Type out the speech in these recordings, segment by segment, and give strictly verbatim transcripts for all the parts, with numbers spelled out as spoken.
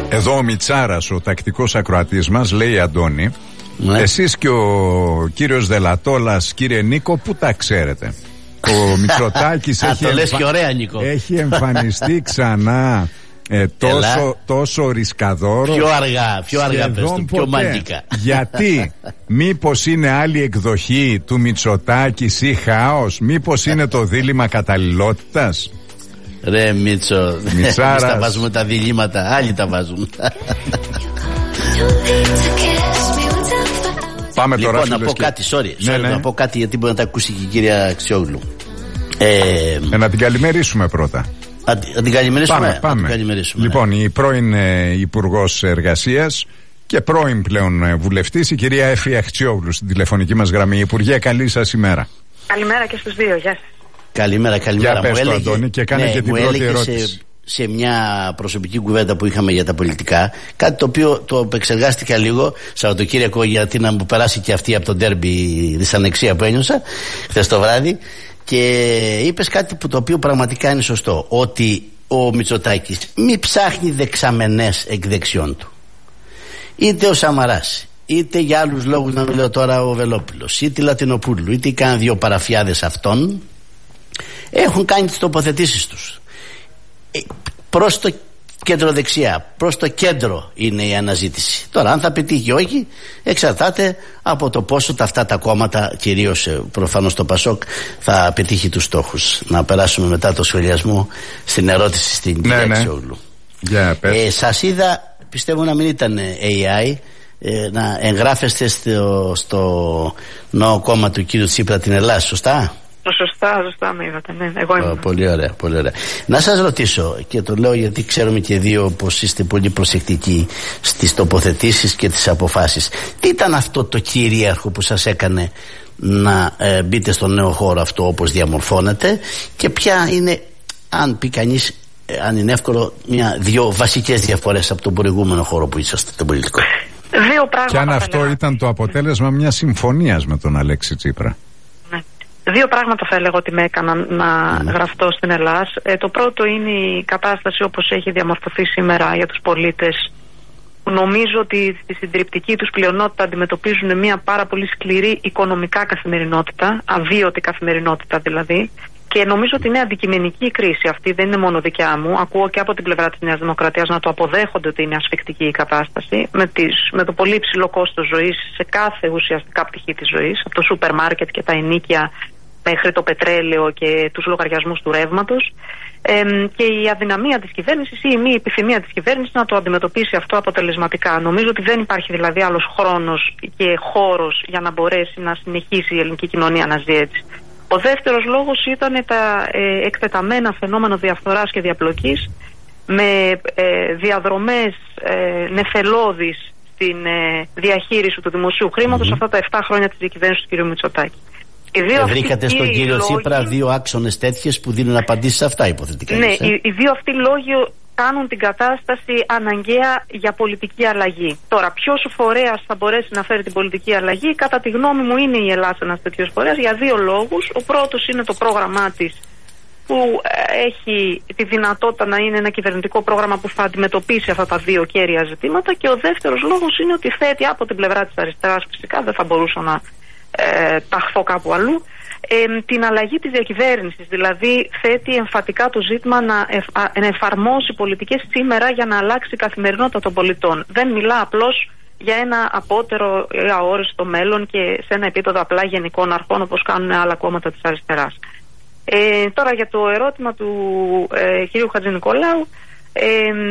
Εδώ ο Μιτσάρας, ο τακτικός ακροατής μας, λέει, Αντώνη, ναι. Εσείς και ο κύριος Δελατόλας, κύριε Νίκο, πού τα ξέρετε? Ο Μητσοτάκης έχει, εμφα... ωραία, Νίκο. έχει εμφανιστεί ξανά ε, τόσο, τόσο ρισκαδόρο. Πιο αργά, πιο αργά πες του, πιο μαγικά. Γιατί? Μήπως είναι άλλη εκδοχή του Μητσοτάκη ή χάος? Μήπως είναι το δίλημμα καταλληλότητας? Ρε Μίτσο, εμείς τα βάζουμε τα διλήμματα, άλλοι τα βάζουν. Πάμε λοιπόν, τώρα, να πω και... κάτι, sorry, ναι, sorry ναι. να πω κάτι, γιατί μπορεί να τα ακούσει και η κυρία Αξιόγλου. Ε, ε, να την καλημερίσουμε πρώτα. Να, να την καλημερίσουμε. Πάμε, πάμε. Να την καλημερίσουμε, λοιπόν, ναι. η πρώην ε, Υπουργός Εργασίας και πρώην πλέον ε, βουλευτής, η κυρία Έφη Αξιόγλου, στην τηλεφωνική μας γραμμή. Υπουργέ, καλή σας ημέρα. Καλημέρα και στους δύο, γεια σας. Καλημέρα, καλημέρα. Για πες μου το, έλεγε, Αντώνη, και κάνε ναι, και την πρώτη ερώτηση. Σε, σε μια προσωπική κουβέντα που είχαμε για τα πολιτικά, κάτι το οποίο το επεξεργάστηκα λίγο Σαββατοκύριακο, γιατί να μου περάσει και αυτή από τον ντέρμπι δυσανεξία που ένιωσα χθες το βράδυ, και είπες κάτι που το οποίο πραγματικά είναι σωστό, ότι ο Μητσοτάκης μη ψάχνει δεξαμενές εκ δεξιών του. Είτε ο Σαμαράς, είτε για άλλους λόγους, να λέω τώρα ο Βελόπουλος, είτε η Λατινοπούλου, είτε κάνουν δύο παραφιάδες αυτών, έχουν κάνει τις τοποθετήσεις τους προς το κέντρο δεξιά, προς το κέντρο είναι η αναζήτηση. Τώρα αν θα πετύχει όχι εξαρτάται από το πόσο τα αυτά τα κόμματα, κυρίως προφανώς το Πασόκ, θα πετύχει τους στόχους. Να περάσουμε μετά το σχολιασμό στην ερώτηση στην κυρία Αξιόγλου. Yeah, ε, σας είδα, πιστεύω να μην ήταν έι άι, ε, να εγγράφεστε στο, στο νέο κόμμα του κύριου Τσίπρα, την Ελλάδα, σωστά? Σωστά, σωστά με είδατε, ναι, εγώ ήμουν. Oh, πολύ ωραία, πολύ ωραία. Να σας ρωτήσω, και το λέω γιατί ξέρουμε και δύο πως είστε πολύ προσεκτικοί στις τοποθετήσεις και τις αποφάσεις. Τι ήταν αυτό το κυρίαρχο που σας έκανε να ε, μπείτε στον νέο χώρο αυτό όπως διαμορφώνεται, και ποια είναι, αν πει κανείς, ε, αν είναι εύκολο, μια, δύο βασικές διαφορές από τον προηγούμενο χώρο που είσαστε, τον πολιτικό? Δύο πράγματα. Και αν αυτό έλεγα. ήταν το αποτέλεσμα μιας συμφωνίας με τον Αλέξη Τσίπρα. Δύο πράγματα θα έλεγα ότι με έκαναν να mm. γραφτώ στην Ελλάδα. Ε, το πρώτο είναι η κατάσταση όπως έχει διαμορφωθεί σήμερα για τους πολίτες. Νομίζω ότι στη συντριπτική τους πλειονότητα αντιμετωπίζουν μια πάρα πολύ σκληρή οικονομικά καθημερινότητα, αβίωτη καθημερινότητα δηλαδή. Και νομίζω ότι είναι αντικειμενική η κρίση αυτή, δεν είναι μόνο δικιά μου. Ακούω και από την πλευρά της Νέας Δημοκρατίας να το αποδέχονται ότι είναι ασφικτική η κατάσταση, με, τις, με το πολύ υψηλό κόστος ζωής σε κάθε ουσιαστικά πτυχή της ζωής, από το σούπερ μάρκετ και τα ενοίκια μέχρι το πετρέλαιο και τους λογαριασμούς του ρεύματος, ε, και η αδυναμία της κυβέρνησης ή η μη επιθυμία της κυβέρνησης να το αντιμετωπίσει αυτό αποτελεσματικά. Νομίζω ότι δεν υπάρχει δηλαδή άλλος χρόνος και χώρος για να μπορέσει να συνεχίσει η ελληνική κοινωνία να ζει έτσι. Ο δεύτερος λόγος ήταν τα ε, εκτεταμένα φαινόμενα διαφθοράς και διαπλοκής, με ε, διαδρομές ε, νεφελώδεις στην ε, διαχείριση του δημοσίου χρήματος mm-hmm. αυτά τα επτά χρόνια της διακυβέρνησης του κ. Μητσοτάκη. Βρήκατε στον κύριο λόγοι... Τσίπρα δύο άξονες τέτοιες που δίνουν απαντήσεις σε αυτά, υποθετικά? Ναι, ε? οι, οι δύο αυτοί λόγοι κάνουν την κατάσταση αναγκαία για πολιτική αλλαγή. Τώρα, ποιος φορέας θα μπορέσει να φέρει την πολιτική αλλαγή? Κατά τη γνώμη μου είναι η Ελλάδα ένας τέτοιος φορέας, για δύο λόγους. Ο πρώτος είναι το πρόγραμμά της, που έχει τη δυνατότητα να είναι ένα κυβερνητικό πρόγραμμα που θα αντιμετωπίσει αυτά τα δύο κέρια ζητήματα, και ο δεύτερος λόγος είναι ότι θέτει από την πλευρά της αριστεράς, φυσικά δεν θα μπορούσα να ε, ταχθώ κάπου αλλού, ε, την αλλαγή της διακυβέρνησης. Δηλαδή θέτει εμφατικά το ζήτημα να, εφ, α, να εφαρμόσει πολιτικές σήμερα για να αλλάξει η καθημερινότητα των πολιτών. Δεν μιλά απλώς για ένα απότερο ή αόριστο μέλλον και σε ένα επίπεδο απλά γενικών αρχών όπως κάνουν άλλα κόμματα της αριστεράς. Ε, τώρα για το ερώτημα του ε, κυρίου Χατζηνικολάου, ε,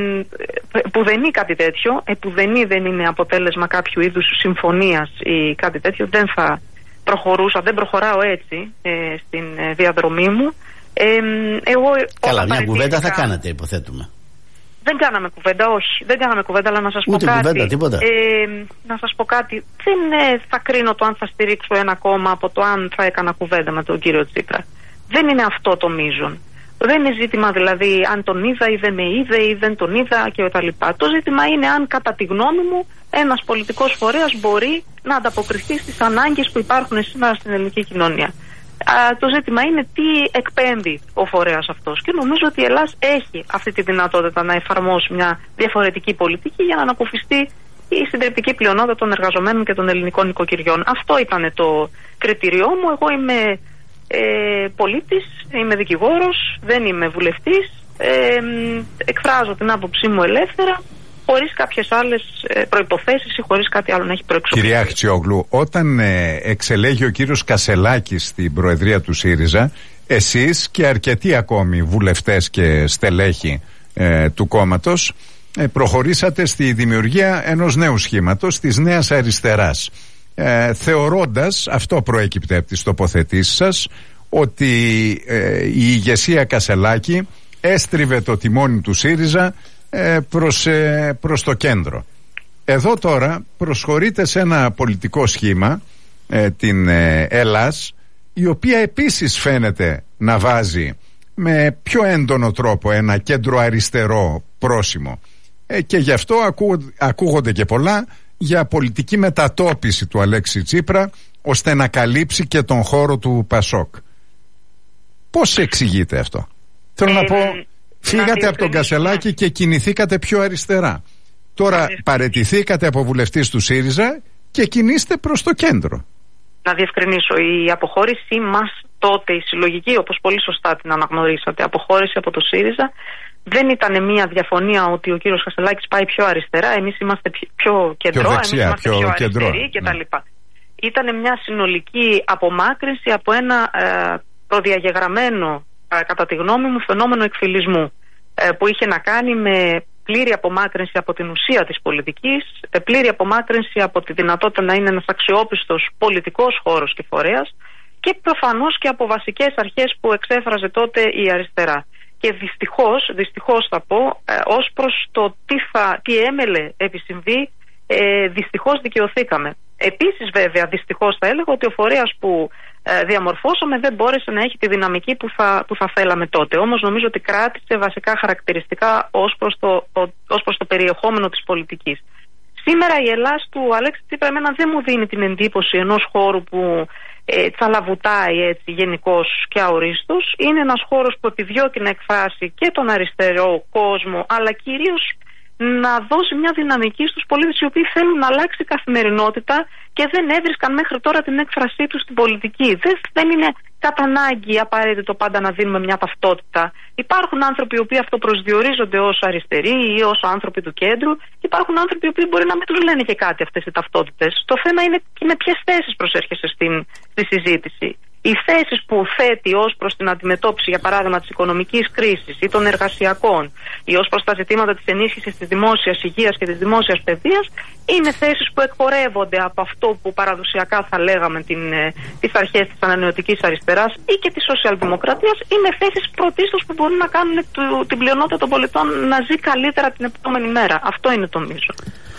που δεν είναι κάτι τέτοιο, ε, που δεν είναι, δεν είναι αποτέλεσμα κάποιου είδους συμφωνίας ή κάτι τέτοιο, δεν θα προχωρούσα, δεν προχωράω έτσι ε, στην ε, διαδρομή μου. Ε, εγώ, Καλά, μια κουβέντα θα κάνατε, υποθέτουμε. Δεν κάναμε κουβέντα, όχι. Δεν κάναμε κουβέντα, αλλά να σας Ούτε πω κάτι. Κουβέντα, τίποτα. Ε, να σας πω κάτι. Δεν ε, θα κρίνω το αν θα στηρίξω ένα κόμμα από το αν θα έκανα κουβέντα με τον κύριο Τσίπρα. Δεν είναι αυτό το μείζον. Δεν είναι ζήτημα δηλαδή αν τον είδα ή δεν με είδε ή δεν τον είδα κτλ. Το ζήτημα είναι αν κατά τη γνώμη μου ένας πολιτικός φορέας μπορεί να ανταποκριθεί στις ανάγκες που υπάρχουν σήμερα στην ελληνική κοινωνία. Το ζήτημα είναι τι εκπέμπει ο φορέας αυτός. Και νομίζω ότι η Ελλάδα έχει αυτή τη δυνατότητα να εφαρμόσει μια διαφορετική πολιτική για να ανακουφιστεί η συντριπτική πλειονότητα των εργαζομένων και των ελληνικών νοικοκυριών. Αυτό ήταν το κριτήριό μου. Εγώ είμαι ε, πολίτης, είμαι δικηγόρος, δεν είμαι βουλευτής. Ε, εκφράζω την άποψή μου ελεύθερα, χωρίς κάποιες άλλες προϋποθέσεις ή χωρίς κάτι άλλο να έχει προεξοφληθεί. Κυρία Αχτσιόγλου, όταν ε, εξελέγει ο κύριος Κασελάκης στην προεδρία του ΣΥΡΙΖΑ, εσείς και αρκετοί ακόμη βουλευτές και στελέχοι ε, του κόμματος ε, προχωρήσατε στη δημιουργία ενός νέου σχήματος, της Νέας Αριστεράς, ε, θεωρώντας, αυτό προέκυπτε από τις τοποθετήσεις σας, ότι ε, η ηγεσία Κασελάκη έστριβε το τιμόνι του ΣΥΡΙΖΑ προς, προς το κέντρο. Εδώ τώρα προσχωρείται σε ένα πολιτικό σχήμα, ε, την ε, Ελλάς, η οποία επίσης φαίνεται να βάζει με πιο έντονο τρόπο ένα κέντρο αριστερό πρόσημο, ε, και γι' αυτό ακού, ακούγονται και πολλά για πολιτική μετατόπιση του Αλέξη Τσίπρα ώστε να καλύψει και τον χώρο του Πασόκ. Πώς εξηγείται αυτό? Θέλω ε, να πω, φύγατε από τον Κασελάκη και κινηθήκατε πιο αριστερά. Τώρα παραιτηθήκατε από βουλευτής του ΣΥΡΙΖΑ και κινείστε προς το κέντρο. Να διευκρινίσω, η αποχώρησή μας τότε, η συλλογική, όπως πολύ σωστά την αναγνωρίσατε, αποχώρηση από το ΣΥΡΙΖΑ, δεν ήταν μια διαφωνία ότι ο κύριος Κασελάκης πάει πιο αριστερά, εμείς είμαστε πιο κεντρό, πιο δεξιά, εμείς είμαστε πιο, πιο κεντρό, αριστεροί κτλ. Ναι. Ήταν μια συνολική απομάκρυνση από ένα ε, προδιαγεγραμμένο, ε, κατά τη γνώμη μου, φαινόμενο εκφυλισμού, ε, που είχε να κάνει με πλήρη απομάκρυνση από την ουσία της πολιτικής, ε, πλήρη απομάκρυνση από τη δυνατότητα να είναι ένας αξιόπιστος πολιτικός χώρος και φορέας, και προφανώς και από βασικές αρχές που εξέφραζε τότε η αριστερά. Και δυστυχώς, δυστυχώς θα πω, ε, ως προς το τι, θα, τι έμελε επισυμβεί, ε, δυστυχώς δικαιωθήκαμε. Επίσης βέβαια δυστυχώς θα έλεγα ότι ο φορέας που ε, διαμορφώσαμε δεν μπόρεσε να έχει τη δυναμική που θα, που θα θέλαμε τότε. Όμως νομίζω ότι κράτησε βασικά χαρακτηριστικά ως προς το, ο, ως προς το περιεχόμενο της πολιτικής. Σήμερα η Ελλάδα του Αλέξη Τσίπρα εμένα δεν μου δίνει την εντύπωση ενός χώρου που ε, τσαλαβουτάει έτσι γενικώς και αορίστος. Είναι ένας χώρος που επιδιώκει να εκφράσει και τον αριστερό κόσμο, αλλά κυρίως να δώσει μια δυναμική στους πολίτες οι οποίοι θέλουν να αλλάξει η καθημερινότητα και δεν έβρισκαν μέχρι τώρα την έκφρασή τους στην πολιτική. Δεν, δεν είναι κατά ανάγκη απαραίτητο πάντα να δίνουμε μια ταυτότητα. Υπάρχουν άνθρωποι οι οποίοι αυτοπροσδιορίζονται ως αριστεροί ή ως άνθρωποι του κέντρου, και υπάρχουν άνθρωποι οι οποίοι μπορεί να μην τους λένε και κάτι αυτές οι ταυτότητες. Το θέμα είναι και με ποιες θέσεις προσέρχεσαι στην, στη συζήτηση. Οι θέσεις που θέτει ως προς την αντιμετώπιση, για παράδειγμα, της οικονομικής κρίσης ή των εργασιακών, ή ως προς τα ζητήματα της ενίσχυσης της δημόσιας υγείας και της δημόσιας παιδείας, είναι θέσεις που εκπορεύονται από αυτό που παραδοσιακά θα λέγαμε την, τις αρχές της ανανεωτικής αριστεράς ή και της σοσιαλδημοκρατίας. Είναι θέσεις πρωτίστως που μπορούν να κάνουν του, την πλειονότητα των πολιτών να ζει καλύτερα την επόμενη μέρα. Αυτό είναι το μείζον.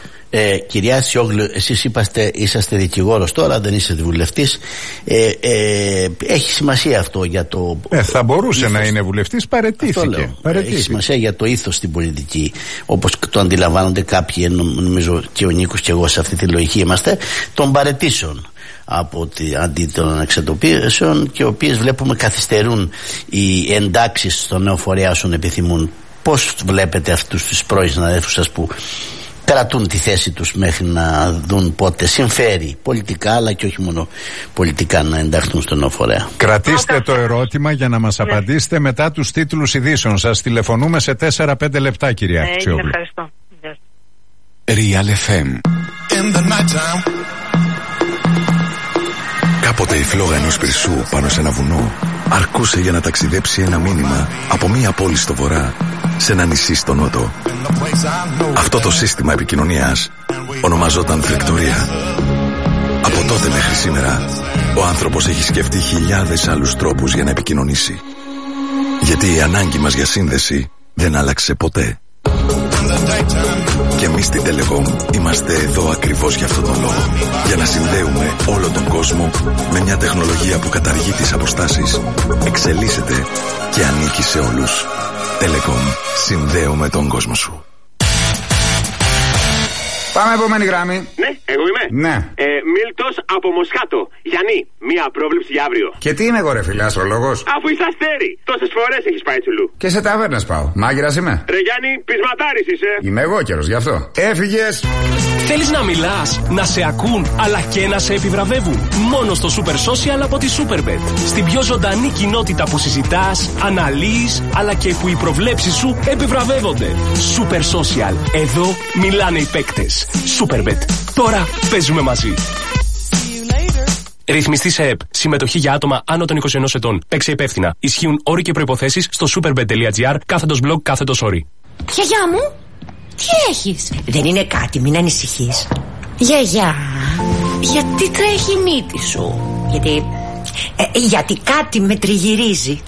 Ε, κυρία Αχτσιόγλου, εσείς είπαστε, είσαστε δικηγόρος τώρα, δεν είστε βουλευτής. Ε, ε, έχει σημασία αυτό για το. Ε, θα μπορούσε ήθος να είναι βουλευτής, παραιτήθηκε. Έχει σημασία για το ήθος στην πολιτική, όπως το αντιλαμβάνονται κάποιοι, νομίζω και ο Νίκος και εγώ σε αυτή τη λογική είμαστε, των παραιτήσεων από τη, αντί των εξατοπίσεων, και οι οποίες βλέπουμε καθυστερούν οι εντάξεις στον νέο φορέα όσων επιθυμούν. Πώς βλέπετε αυτούς τους πρώην συναδέλφους σας που κρατούν τη θέση τους μέχρι να δουν πότε συμφέρει πολιτικά, αλλά και όχι μόνο πολιτικά, να ενταχθούν στον νέο φορέα? Κρατήστε το ερώτημα για να μας απαντήσετε μετά τους τίτλους ειδήσεων. Σας τηλεφωνούμε σε τέσσερα πέντε λεπτά, κυρία Αχτσιόγλου. Ναι, ευχαριστώ. Real εφ εμ. Κάποτε η φλόγα ενός πυρσού πάνω σε ένα βουνό αρκούσε για να ταξιδέψει ένα μήνυμα από μία πόλη στο βορρά σε ένα νησί στο νότο. Αυτό το σύστημα επικοινωνίας ονομαζόταν φρεκτορία. Από τότε μέχρι σήμερα ο άνθρωπος έχει σκεφτεί χιλιάδες άλλους τρόπους για να επικοινωνήσει. Γιατί η ανάγκη μας για σύνδεση δεν άλλαξε ποτέ. Και εμείς στην Telecom είμαστε εδώ ακριβώς για αυτόν τον λόγο. Για να συνδέουμε όλο τον κόσμο με μια τεχνολογία που καταργεί τις αποστάσεις, εξελίσσεται και ανήκει σε όλους. Telecom. Συνδέουμε τον κόσμο σου. Πάμε επόμενη γραμμή. Ναι, εγώ είμαι. Ναι. Ε, Μίλτος από Μοσχάτο. Γιάννη, μία πρόβλεψη για αύριο. Και τι είμαι εγώ, ρε φιλά, αστρολόγος? Αφού είσαι αστέρι, τόσες φορές έχεις πάει τσουλού. Και σε ταβέρνες πάω. Μάγειρας είμαι. Ρε Γιάννη, πεισματάρης είσαι. Είμαι εγώ καιρός, γι' αυτό. Έφυγες. Θέλεις να μιλάς, να σε ακούν, αλλά και να σε επιβραβεύουν? Μόνο στο Super Social από τη Superbet. Στην πιο ζωντανή κοινότητα που συζητάς, αναλύεις, αλλά και που οι προβλέψεις σου επιβραβεύονται. Super Social. Εδώ μιλάνε οι παίκτες. Superbet. Τώρα παίζουμε μαζί. Ρυθμιστή σε ΕΠ. Συμμετοχή για άτομα άνω των είκοσι ενός ετών. Παίξε υπεύθυνα. Ισχύουν όροι και προϋποθέσεις στο superbet.gr κάθετος blog κάθετος όροι. Γιαγιά μου, τι έχεις? Δεν είναι κάτι, μην ανησυχείς. Γιαγιά, γιατί τρέχει η μύτη σου? Γιατί... Ε, γιατί κάτι με τριγυρίζει.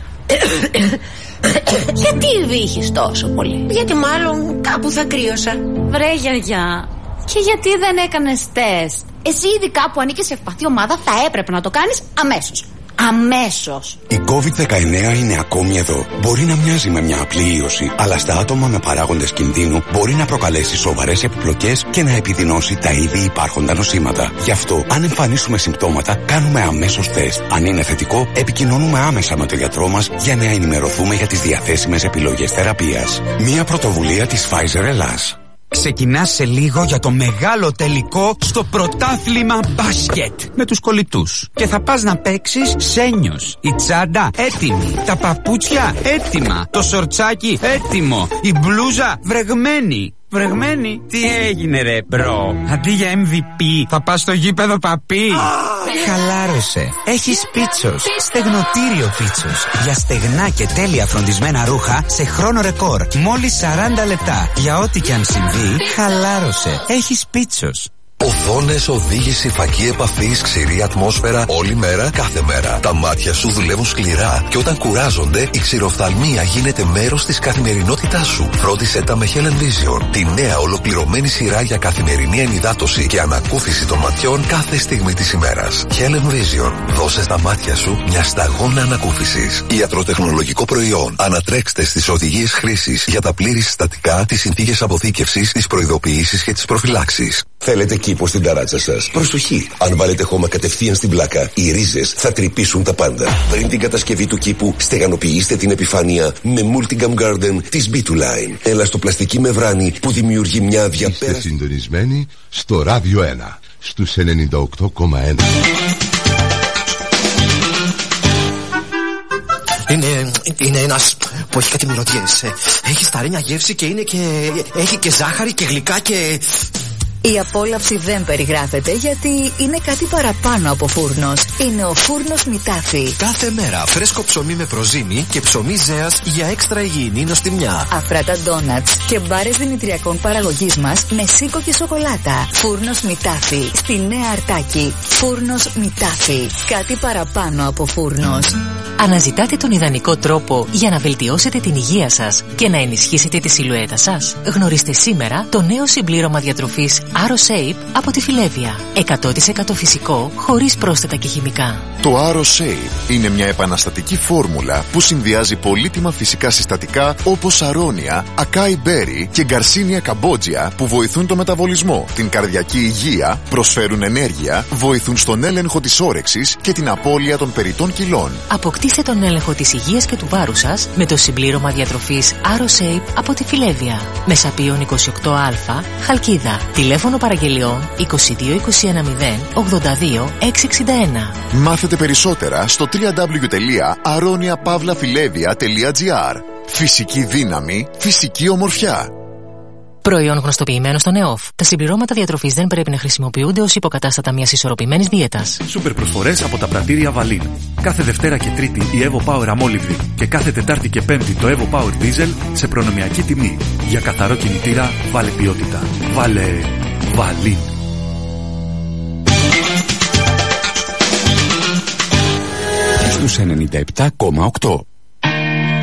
Γιατί βύχεις τόσο πολύ? Γιατί μάλλον κάπου θα κρύωσα. Βρε γιαγιά, και γιατί δεν έκανες τεστ? Εσύ ειδικά που ανήκεις σε ευπαθή ομάδα θα έπρεπε να το κάνεις αμέσως. Αμέσως. Η κόβιντ δεκαεννέα είναι ακόμη εδώ. Μπορεί να μοιάζει με μια απλή ίωση, αλλά στα άτομα με παράγοντες κινδύνου μπορεί να προκαλέσει σοβαρές επιπλοκές και να επιδεινώσει τα ήδη υπάρχοντα νοσήματα. Γι' αυτό, αν εμφανίσουμε συμπτώματα, κάνουμε αμέσως τεστ. Αν είναι θετικό, επικοινωνούμε άμεσα με τον γιατρό μας για να ενημερωθούμε για τις διαθέσιμες επιλογές θεραπείας. Μια πρωτοβουλία της Pfizer Ελλάς. Ξεκινάς σε λίγο για το μεγάλο τελικό στο πρωτάθλημα μπάσκετ με τους κολλητούς. Και θα πας να παίξεις σένιος. Η τσάντα έτοιμη. Τα παπούτσια έτοιμα. Το σορτσάκι έτοιμο. Η μπλούζα βρεγμένη. Βρεγμένη. Τι έγινε ρε μπρο? Αντί για εμ βι πι θα πας στο γήπεδο παπί. Χαλάρωσε. Έχεις Πίτσος. Στεγνοτήριο Πίτσος. Για στεγνά και τέλεια φροντισμένα ρούχα σε χρόνο ρεκόρ. Μόλις σαράντα λεπτά. Για ό,τι και αν συμβεί, χαλάρωσε. Έχεις Πίτσος. Οθόνες, οδήγηση, φακή επαφής, ξηρή ατμόσφαιρα, όλη μέρα, κάθε μέρα. Τα μάτια σου δουλεύουν σκληρά και όταν κουράζονται, η ξηροφθαλμία γίνεται μέρος της καθημερινότητάς σου. Φρόντισε τα με Helen Vision, τη νέα ολοκληρωμένη σειρά για καθημερινή ενυδάτωση και ανακούφιση των ματιών κάθε στιγμή της ημέρας. Helen Vision, δώσε στα μάτια σου μια σταγόνα ανακούφισης. Ιατροτεχνολογικό προϊόν. Ανατρέξτε στις οδηγίες χρήσης για τα πλήρη συστατικά, τις συνθήκες αποθήκευσης, τις προειδοποιήσεις και τις προφυλάξεις. Θέλετε κήπο στην ταράτσα σας? Προσοχή! Αν βάλετε χώμα κατευθείαν στην πλάκα, οι ρίζες θα τρυπήσουν τα πάντα. Πριν την κατασκευή του κήπου, στεγανοποιήστε την επιφάνεια με Multigam Garden της μπι του Line. Ελαστοπλαστική μεμβράνη που δημιουργεί μια διαπέραστη. Είστε συντονισμένοι στο Ράδιο ένα, στους ενενήντα οκτώ κόμμα ένα. Είναι, είναι ένας που έχει κάτι μυρωδιές. Έχει σταρίνια γεύση και είναι και... έχει και ζάχαρη και γλυκά και... Η απόλαυση δεν περιγράφεται γιατί είναι κάτι παραπάνω από φούρνος. Είναι ο φούρνος Μητάφι. Κάθε μέρα φρέσκο ψωμί με προζύμι και ψωμί ζέας για έξτρα υγιεινή νοστιμιά. Αφράτα ντόνατς και μπάρες δημητριακών παραγωγής μας με σίκο και σοκολάτα. Φούρνος Μητάφι. Στη Νέα Αρτάκη. Φούρνος Μητάφι. Κάτι παραπάνω από φούρνος. Αναζητάτε τον ιδανικό τρόπο για να βελτιώσετε την υγεία σας και να ενισχύσετε τη σιλουέτα σας? Γνωρίστε σήμερα το νέο συμπλήρωμα διατροφής AroShape από τη Φιλέβια. εκατό τοις εκατό φυσικό, χωρίς πρόσθετα και χημικά. Το AroShape είναι μια επαναστατική φόρμουλα που συνδυάζει πολύτιμα φυσικά συστατικά όπως αρώνια, ακάι μπέρι και γκαρσίνια καμπότζια που βοηθούν το μεταβολισμό, την καρδιακή υγεία, προσφέρουν ενέργεια, βοηθούν στον έλεγχο της όρεξης και την απώλεια των περιττών κιλών. Αποκτήστε τον έλεγχο της υγείας και του βάρους σας με το συμπλήρωμα διατροφής AroShape από τη Φιλέβια. Μεσαπίων είκοσι οκτώ α, Χαλκίδα. Τηλέφωνο παραγγελιών είκοσι δύο είκοσι ένα μηδέν ογδόντα δύο εξακόσια εξήντα ένα. Μάθετε περισσότερα στο double-u double-u double-u τελεία aronia pavla filevia τελεία gr. Φυσική δύναμη, φυσική ομορφιά. Προϊόν γνωστοποιημένο στον ΕΟΦ. Τα συμπληρώματα διατροφής δεν πρέπει να χρησιμοποιούνται ως υποκατάστατα μιας ισορροπημένης δίαιτας. Σούπερ προσφορές από τα πρατήρια Βαλίν. Κάθε Δευτέρα και Τρίτη η Evo Power αμόλυβδη και κάθε Τετάρτη και Πέμπτη το Evo Power Diesel σε προνομιακή τιμή. Για καθαρό κινητήρα βάλε ποιότητα. Βάλε Βαλίν. Στους ενενήντα επτά κόμμα οκτώ.